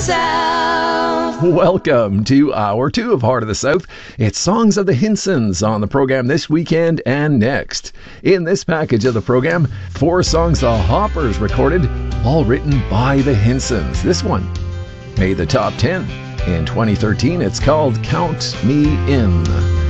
South. Welcome to Hour 2 of Heart of the South. It's Songs of the Hinsons on the program this weekend and next. In this package of the program, 4 songs the Hoppers recorded, all written by the Hinsons. This one made the top 10. In 2013, it's called Count Me In.